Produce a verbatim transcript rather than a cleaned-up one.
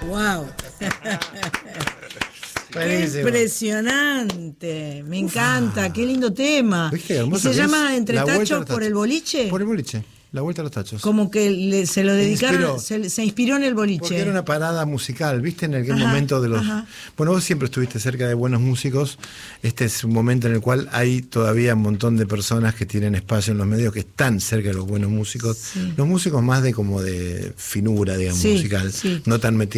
Wow. Qué impresionante, me encanta, wow. Qué lindo tema. ¿Viste? ¿Y se llama Entre Tachos tacho. por el boliche? Por el boliche. La vuelta a los tachos. Como que le, se lo dedicaron, inspiró. Se, se inspiró en el boliche. Porque era una parada musical, ¿viste? En aquel ajá, momento de los... Ajá. Bueno, vos siempre estuviste cerca de buenos músicos. Este es un momento en el cual hay todavía un montón de personas que tienen espacio en los medios, que están cerca de los buenos músicos. Sí. Los músicos más de como de finura, digamos, sí, musical. Sí. No tan metidos